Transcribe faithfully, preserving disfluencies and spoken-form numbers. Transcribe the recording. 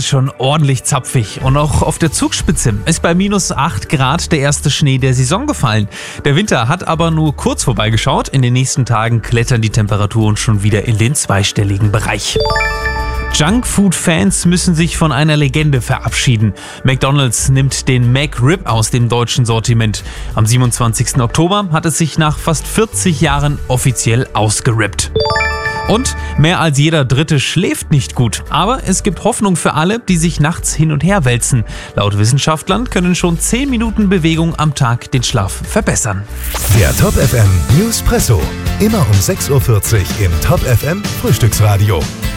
ist schon ordentlich zapfig. Und auch auf der Zugspitze ist bei minus acht Grad der erste Schnee der Saison gefallen. Der Winter hat aber nur kurz vorbeigeschaut. In den nächsten Tagen klettern die Temperaturen schon wieder in den zweistelligen Bereich. Junkfood-Fans müssen sich von einer Legende verabschieden. McDonald's nimmt den McRib aus dem deutschen Sortiment. Am siebenundzwanzigsten Oktober hat es sich nach fast vierzig Jahren offiziell ausgerippt. Und mehr als jeder Dritte schläft nicht gut. Aber es gibt Hoffnung für alle, die sich nachts hin und her wälzen. Laut Wissenschaftlern können schon zehn Minuten Bewegung am Tag den Schlaf verbessern. Der Top F M Newspresso. Immer um sechs Uhr vierzig im Top F M Frühstücksradio.